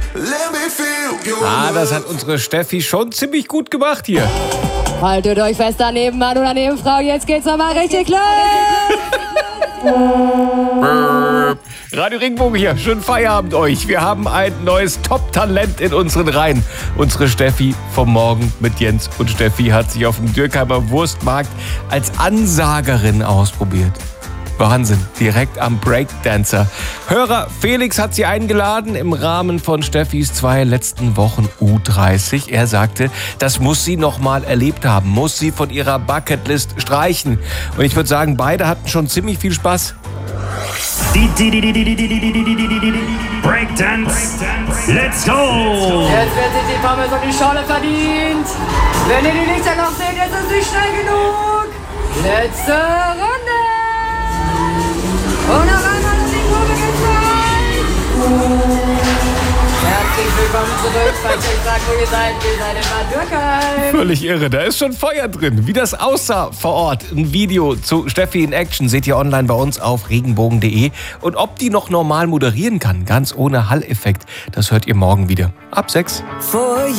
Das hat unsere Steffi schon ziemlich gut gemacht hier. Haltet euch fest daneben, Mann oder Nebenfrau, jetzt geht's nochmal richtig los. Radio Regenbogen hier, schönen Feierabend euch. Wir haben ein neues Top-Talent in unseren Reihen. Unsere Steffi vom Morgen mit Jens und Steffi hat sich auf dem Dürkheimer Wurstmarkt als Ansagerin ausprobiert. Wahnsinn, direkt am Breakdancer. Hörer Felix hat sie eingeladen im Rahmen von Steffis 2 letzten Wochen U30. Er sagte, das muss sie noch mal erlebt haben, muss sie von ihrer Bucketlist streichen. Und ich würde sagen, beide hatten schon ziemlich viel Spaß. Breakdance, let's go! Jetzt wird sich die Pommes und die Schorle verdient. Wenn ihr die Lichter noch seht, ist es nicht schnell genug. Letzte Runde. Und auf einmal ist die Kurve gezeigt. Herzlich willkommen zurück, falls ihr sagt, wo ihr seid in Bad Dürkheim. Völlig irre, da ist schon Feuer drin. Wie das aussah vor Ort, ein Video zu Steffi in Action, seht ihr online bei uns auf regenbogen.de. Und ob die noch normal moderieren kann, ganz ohne Hall-Effekt, das hört ihr morgen wieder. Ab 6.